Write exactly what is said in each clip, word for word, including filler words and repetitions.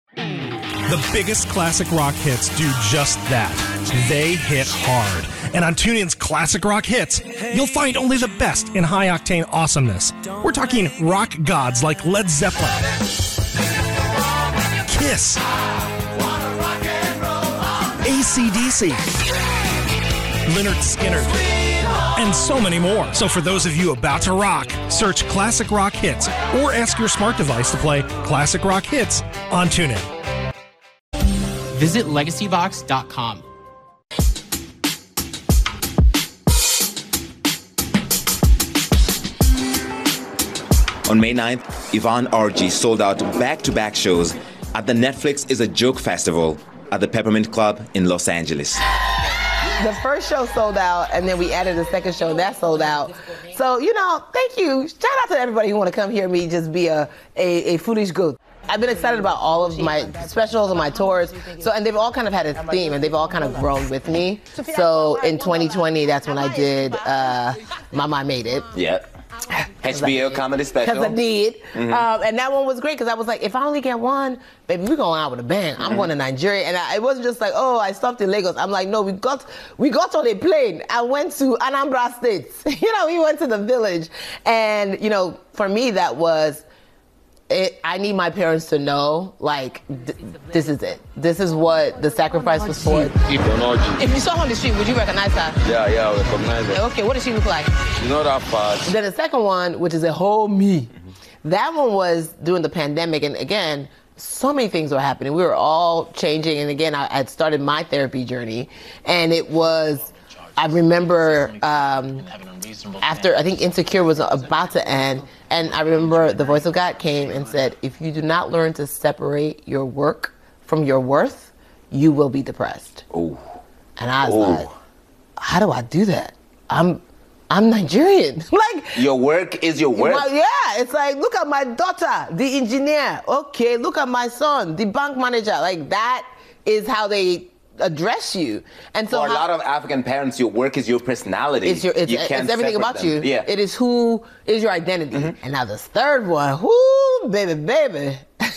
The biggest classic rock hits do just that. They hit hard. And on TuneIn's Classic Rock Hits, you'll find only the best in high-octane awesomeness. We're talking rock gods like Led Zeppelin, Kiss, A C D C, Lynyrd Skynyrd, and so many more. So for those of you about to rock, search Classic Rock Hits or ask your smart device to play Classic Rock Hits on TuneIn. Visit legacy box dot com. On May ninth, Yvonne Orji sold out back-to-back shows at the Netflix is a Joke Festival at the Peppermint Club in Los Angeles. The first show sold out, and then we added a second show, and that sold out. So, you know, thank you. Shout out to everybody who want to come hear me just be a, a, a foolish goat. I've been excited about all of my specials and my tours. So, and they've all kind of had a theme, and they've all kind of grown with me. So in twenty twenty, that's when I did uh, Mama I Made It. Yeah. H B O comedy special. Because I did. Mm-hmm. Um, and that one was great because I was like, if I only get one, baby, we're going out with a bang. I'm mm-hmm. going to Nigeria. And I, it wasn't just like, oh, I stopped in Lagos. I'm like, no, we got we got on a plane. I went to Anambra State. You know, we went to the village. And, you know, for me, that was, it, I need my parents to know, like, th- this is it. This is what the sacrifice was for. If you saw her on the street, would you recognize her? Yeah, yeah, I recognize her. Okay, what does she look like? You know that part. Then the second one, which is a whole me. Mm-hmm. That one was during the pandemic, and again, so many things were happening. We were all changing, and again, I had started my therapy journey, and it was, I remember um, after, I think Insecure was about to end, and I remember the voice of God came and said, if you do not learn to separate your work from your worth, you will be depressed. Oh. And I was Ooh. like, how do I do that? I'm I'm Nigerian. Like, your work is your work. My, yeah, it's like, look at my daughter, the engineer. Okay, look at my son, the bank manager. Like, that is how they address you. And so for a how, lot of African parents, your work is your personality. It's, your, it's, you it's can't everything separate about them. you. Yeah. It is who is your identity. Mm-hmm. And now this third one, whoo, baby, baby.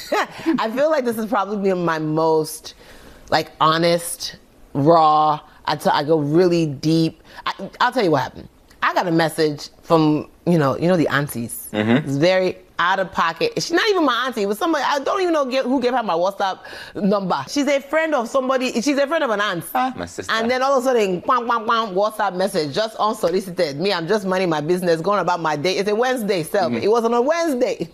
I feel like this is probably my most, like, honest, raw. I, t- I go really deep. I, I'll tell you what happened. I got a message from, you know, you know the aunties. Mm-hmm. It's very out of pocket. She's not even my auntie. It was somebody, I don't even know get, who gave her my WhatsApp number. She's a friend of somebody, she's a friend of an aunt. Ah, my sister. And then all of a sudden, bam, bam, bam, WhatsApp message, just unsolicited. Me, I'm just minding my business, going about my day. It's a Wednesday, self. Mm-hmm. It was on a Wednesday.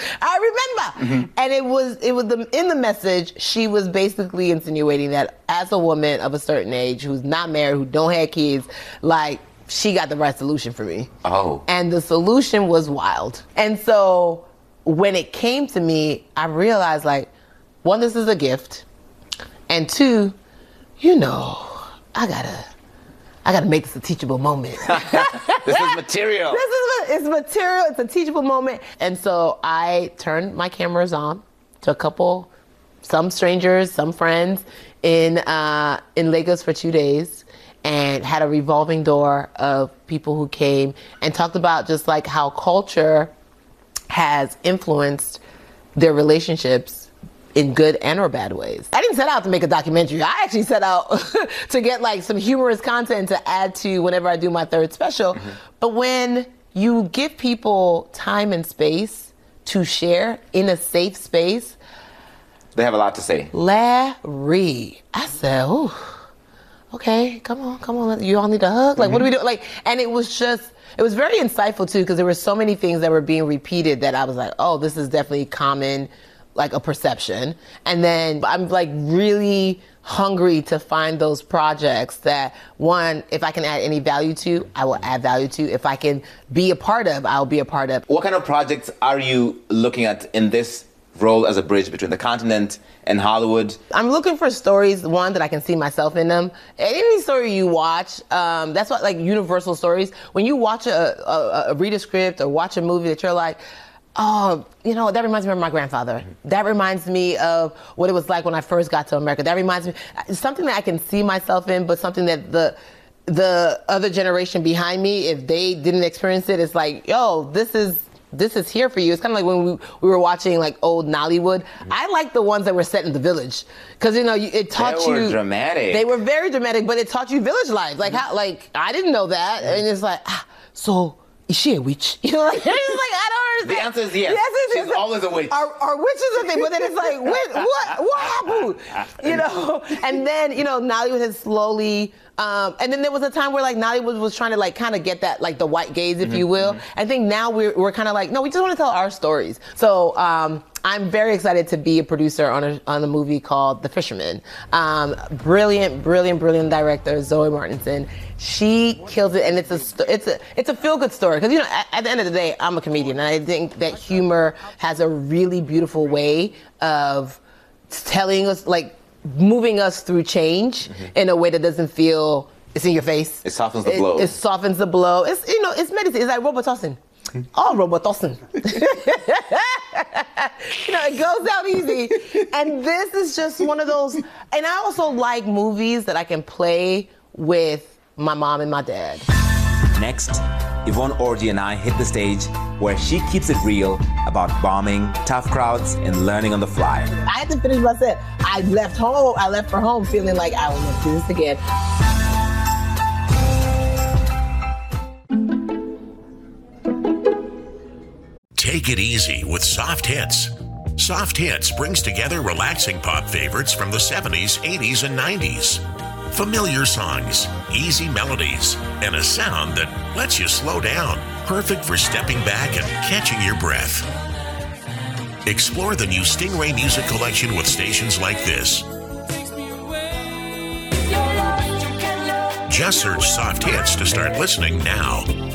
I remember. Mm-hmm. And it was, it was the, in the message, she was basically insinuating that as a woman of a certain age, who's not married, who don't have kids, like, she got the right solution for me. Oh. And the solution was wild. And so when it came to me, I realized, like, one, this is a gift. And two, you know, I gotta, I gotta make this a teachable moment. This is material. This is, it's material, it's a teachable moment. And so I turned my cameras on to a couple, some strangers, some friends in, uh, in Lagos for two days. And had a revolving door of people who came and talked about just like how culture has influenced their relationships in good and or bad ways. I didn't set out to make a documentary. I actually set out to get like some humorous content to add to whenever I do my third special. Mm-hmm. But when you give people time and space to share in a safe space, they have a lot to say. Larry, I said, ooh. Okay, come on, come on. You all need a hug? Like, mm-hmm. What do we do? Like, and it was just, it was very insightful too, because there were so many things that were being repeated that I was like, oh, this is definitely common, like a perception. And then I'm like really hungry to find those projects that, one, if I can add any value to, I will add value to. If I can be a part of, I'll be a part of. What kind of projects are you looking at in this role as a bridge between the continent and Hollywood? I'm looking for stories, one, that I can see myself in them. Any story you watch, um, that's what, like, universal stories. When you watch a, a, a read a script or watch a movie that you're like, oh, you know, that reminds me of my grandfather. Mm-hmm. That reminds me of what it was like when I first got to America. That reminds me, something that I can see myself in, but something that the the other generation behind me, if they didn't experience it, it's like, yo, this is this is here for you. It's kind of like when we, we were watching like old Nollywood. Mm-hmm. I like the ones that were set in the village because you know you, it taught they you. They were dramatic. They were very dramatic, but it taught you village life. Like how like I didn't know that, mm-hmm. and it's like ah, so. Is she a witch? You know, like, it's like I don't understand. The answer is yes. yes it's, She's it's always a witch. Are, are witches a thing? But then it's like, what, what, what happened? You know, and then you know, Nollywood has slowly. Um, and then there was a time where like Nollywood was trying to like kind of get that like the white gaze, if mm-hmm. you will. Mm-hmm. I think now we're we're kind of like, no, we just want to tell our stories. So um, I'm very excited to be a producer on a on a movie called The Fisherman. Um, brilliant, brilliant, brilliant director Zoe Martinson. She kills it, and it's a it's a it's a feel good story because you know at, at the end of the day I'm a comedian, and I think that humor has a really beautiful way of telling us like. moving us through change mm-hmm. in a way that doesn't feel it's in your face. It softens the blow. It, it softens the blow. It's you know it's medicine. It's like Robitussin. Mm-hmm. Oh, Robitussin. You know it goes out easy, and this is just one of those. And I also like movies that I can play with my mom and my dad. Next, Yvonne Orji and I hit the stage where she keeps it real about bombing, tough crowds, and learning on the fly. I had to finish my set. I left home. I left for home feeling like I will never do this again. Take it easy with Soft Hits. Soft Hits brings together relaxing pop favorites from the seventies, eighties, and nineties. Familiar songs, easy melodies, and a sound that lets you slow down. Perfect for stepping back and catching your breath. Explore the new Stingray Music Collection with stations like this. Just search Soft Hits to start listening now.